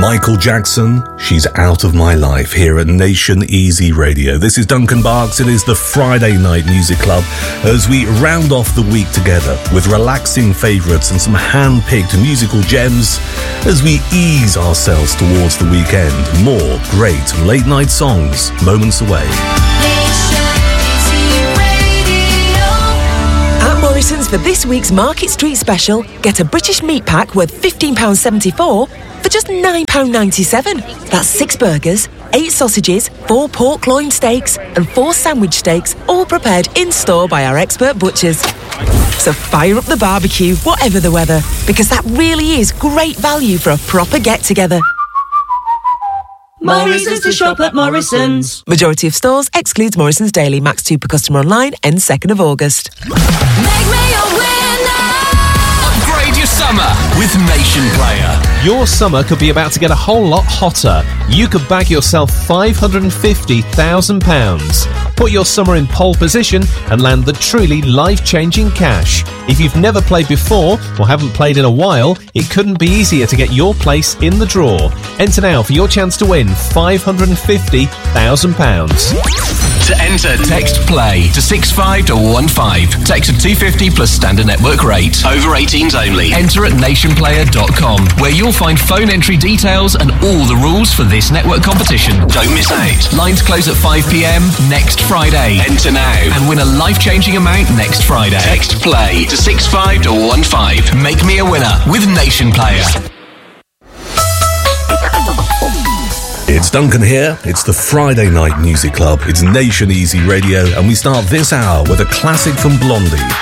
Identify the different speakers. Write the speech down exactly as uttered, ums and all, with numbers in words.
Speaker 1: Michael Jackson, She's Out of My Life, here at Nation Easy Radio. This is Duncan Barks. It is the Friday Night Music Club as we round off the week together with relaxing favourites and some hand-picked musical gems as we ease ourselves towards the weekend. More great late-night songs moments away.
Speaker 2: Morrison's for this week's Market Street special, get a British meat pack worth fifteen pounds seventy-four for just nine pounds ninety-seven. That's six burgers, eight sausages, four pork loin steaks and four sandwich steaks, all prepared in-store by our expert butchers. So fire up the barbecue, whatever the weather, because that really is great value for a proper get-together.
Speaker 3: Morrison's to shop at Morrison's.
Speaker 2: Majority of stores excludes Morrison's Daily. Max two per customer online, ends second of August.
Speaker 4: Make me a winner. Upgrade your summer with Nation Player.
Speaker 5: Your summer could be about to get a whole lot hotter. You could bag yourself five hundred fifty thousand pounds. Put your summer in pole position and land the truly life-changing cash. If you've never played before or haven't played in a while, it couldn't be easier to get your place in the draw. Enter now for your chance to win five hundred fifty thousand pounds.
Speaker 4: To enter, text PLAY to six five one five. Text to two fifty plus standard network rate. Over eighteens only. Enter at nation player dot com, where you'll find phone entry details and all the rules for this network competition. Don't miss out. Lines close at five p.m. next Friday. Enter now and win a life-changing amount next Friday. Text PLAY to six five one five. Make me a winner with Nation Player.
Speaker 1: It's Duncan here. It's the Friday Night Music Club. It's Nation Easy Radio, and we start this hour with a classic from Blondie.